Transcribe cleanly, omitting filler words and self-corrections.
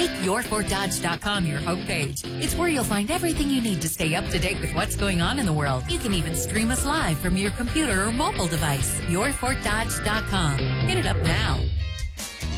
Make yourfortdodge.com your homepage. It's where you'll find everything you need to stay up to date with what's going on in the world. You can even stream us live from your computer or mobile device. Yourfortdodge.com. Hit it up now.